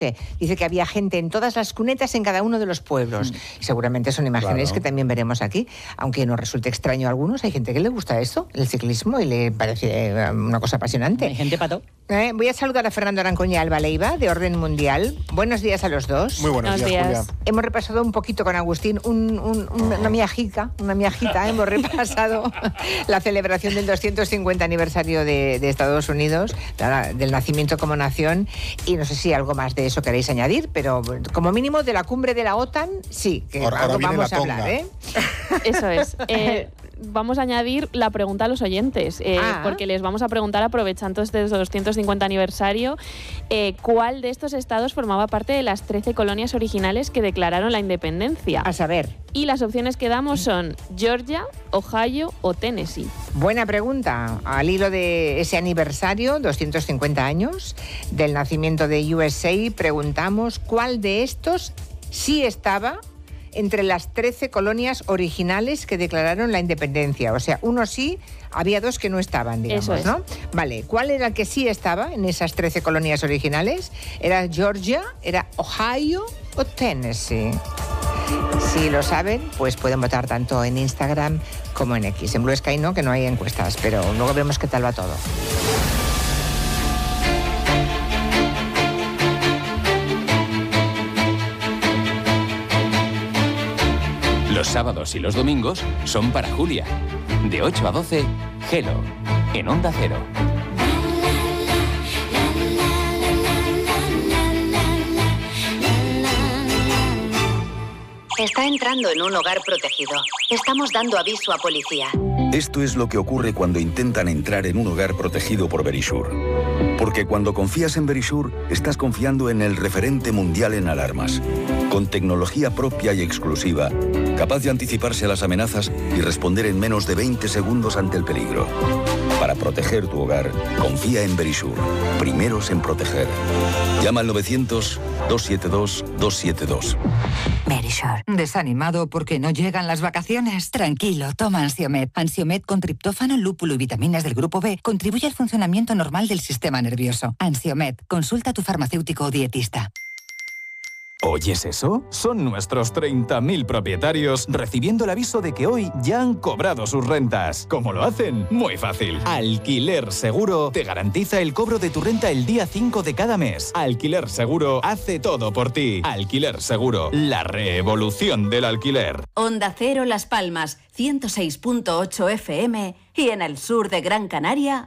Dice que había gente en todas las cunetas en cada uno de los pueblos. Y seguramente son imágenes que también veremos aquí. Aunque nos resulte extraño a algunos, hay gente que le gusta esto, el ciclismo, y le parece una cosa apasionante. Hay gente pato. Voy a saludar a Fernando Arancoña y Alba Leiva, de Orden Mundial. Buenos días a los dos. Muy buenos días, Julia. Hemos repasado un poquito con Agustín, una miajita, hemos repasado la celebración del 250 aniversario de Estados Unidos, del nacimiento como nación, y no sé si algo más de eso queréis añadir, pero como mínimo de la cumbre de la OTAN, sí, que ahora algo viene vamos la a hablar, ¿eh? Eso es. Vamos a añadir la pregunta a los oyentes, porque les vamos a preguntar, aprovechando este 250 aniversario, ¿cuál de estos estados formaba parte de las 13 colonias originales que declararon la independencia? A saber. Y las opciones que damos son Georgia, Ohio o Tennessee. Buena pregunta. Al hilo de ese aniversario, 250 años, del nacimiento de USA, preguntamos cuál de estos sí estaba entre las 13 colonias originales que declararon la independencia. O sea, uno sí, había dos que no estaban, digamos, eso es, ¿no? Vale, ¿cuál era el que sí estaba en esas 13 colonias originales? ¿Era Georgia, era Ohio o Tennessee? Si lo saben, pues pueden votar tanto en Instagram como en X. En Blue Sky no, que no hay encuestas, pero luego vemos qué tal va todo. Los sábados y los domingos son para Julia. De 8 a 12, Hello, en Onda Cero. Está entrando en un hogar protegido. Estamos dando aviso a policía. Esto es lo que ocurre cuando intentan entrar en un hogar protegido por Verisure. Porque cuando confías en Verisure, estás confiando en el referente mundial en alarmas. Con tecnología propia y exclusiva, capaz de anticiparse a las amenazas y responder en menos de 20 segundos ante el peligro. Para proteger tu hogar, confía en Verisure. Primeros en proteger. Llama al 900-272-272. Verisure. ¿Desanimado porque no llegan las vacaciones? Tranquilo, toma Ansiomed. Ansiomed con triptófano, lúpulo y vitaminas del grupo B contribuye al funcionamiento normal del sistema nervioso. Ansiomed. Consulta a tu farmacéutico o dietista. ¿Oyes eso? Son nuestros 30.000 propietarios recibiendo el aviso de que hoy ya han cobrado sus rentas. ¿Cómo lo hacen? Muy fácil. Alquiler Seguro te garantiza el cobro de tu renta el día 5 de cada mes. Alquiler Seguro hace todo por ti. Alquiler Seguro, la revolución del alquiler. Onda Cero Las Palmas, 106.8 FM y en el sur de Gran Canaria,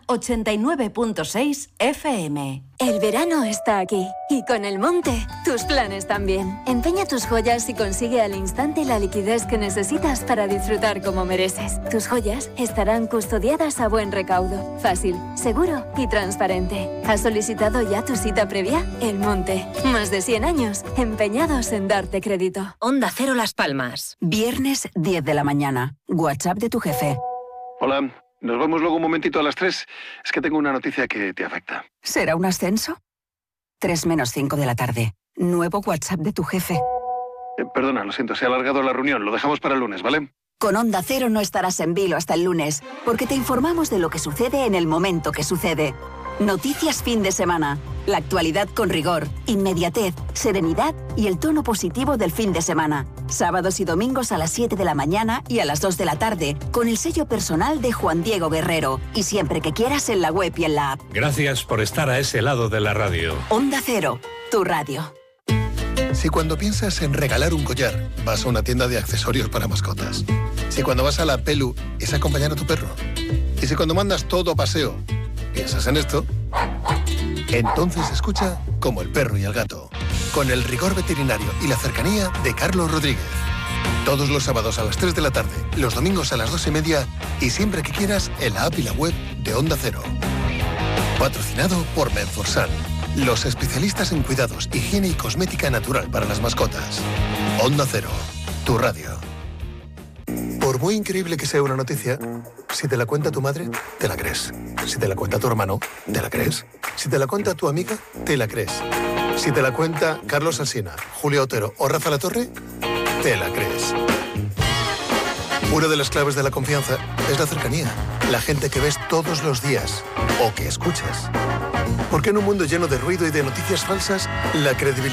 89.6 FM. El verano está aquí y con el monte, tus planes también. Empeña tus joyas y consigue al instante la liquidez que necesitas para disfrutar como mereces. Tus joyas estarán custodiadas a buen recaudo, fácil, seguro y transparente. ¿Has solicitado ya tu cita previa? El monte, más de 100 años empeñados en darte crédito. Onda Cero Las Palmas, viernes 10 de la mañana. WhatsApp de tu jefe. Hola, nos vemos luego un momentito a las 3. Es que tengo una noticia que te afecta. ¿Será un ascenso? 3 menos 5 de la tarde. Nuevo WhatsApp de tu jefe. Perdona, lo siento, se ha alargado la reunión. Lo dejamos para el lunes, ¿vale? Con Onda Cero no estarás en vilo hasta el lunes, porque te informamos de lo que sucede en el momento que sucede. Noticias fin de semana. La actualidad con rigor, inmediatez, serenidad y el tono positivo del fin de semana. Sábados y domingos a las 7 de la mañana y a las 2 de la tarde, con el sello personal de Juan Diego Guerrero. Y siempre que quieras en la web y en la app. Gracias por estar a ese lado de la radio. Onda Cero, tu radio. Si cuando piensas en regalar un collar, vas a una tienda de accesorios para mascotas. Si cuando vas a la Pelu es acompañar a tu perro. Y si cuando mandas todo a paseo, piensas en esto, entonces escucha Como el perro y el gato, con el rigor veterinario y la cercanía de Carlos Rodríguez. Todos los sábados a las 3 de la tarde, los domingos a las 2:30 y siempre que quieras en la app y la web de Onda Cero. Patrocinado por Menforsan, los especialistas en cuidados, higiene y cosmética natural para las mascotas. Onda Cero, tu radio. Por muy increíble que sea una noticia, si te la cuenta tu madre, te la crees. Si te la cuenta tu hermano, te la crees. Si te la cuenta tu amiga, te la crees. Si te la cuenta Carlos Alsina, Julio Otero o Rafa Latorre, te la crees. Una de las claves de la confianza es la cercanía. La gente que ves todos los días o que escuchas. Porque en un mundo lleno de ruido y de noticias falsas, la credibilidad